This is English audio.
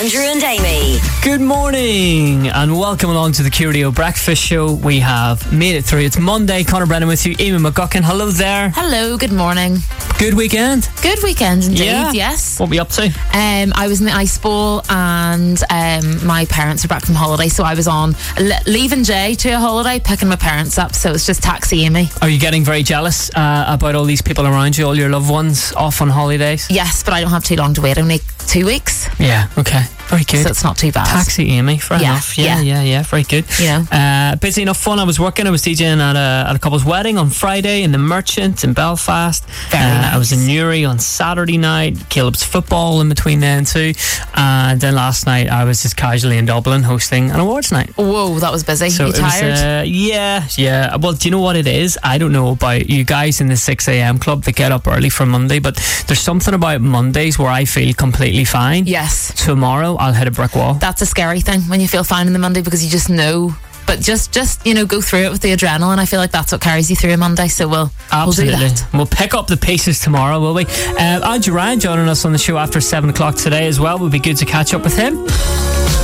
Andrew and Amy. Good morning and welcome along to the Curio Breakfast Show. We have made it through. It's Monday. Conor Brennan with you. Amy McGuckin, hello there. Hello, good morning. Good weekend? Good weekend indeed, Yeah. yes. What were you up to? I was in the ice bowl and my parents were back from holiday, so I was on leaving Jay to a holiday, picking my parents up, so it's just taxi Amy. Are you getting very jealous about all these people around you, all your loved ones off on holidays? Yes, but I don't have too long to wait, only 2 weeks, Yeah, okay. Very good. so it's not too bad. Taxi Amy, fair Yeah, enough. Yeah, very good. You know. Busy enough fun. I was working, I was DJing at a couple's wedding on Friday in the Merchant in Belfast. Very nice. I was in Newry on Saturday night, Caleb's football in between then too. And then last night I was just casually in Dublin hosting an awards night. Whoa, that was busy. So you tired? yeah. Well, do you know what it is? I don't know about you guys in the 6 a.m. club that get up early for Monday, but there's something about Mondays where I feel completely fine. Yes. Tomorrow I'll hit a brick wall. That's a scary thing when you feel fine on the Monday because you just know. But just go through it with the adrenaline. I feel like that's what carries you through a Monday. So we'll do Absolutely. that. We'll pick up the pieces tomorrow, will we? Andrew Ryan joining us on the show after 7 o'clock today as well. Would be good to catch up with him.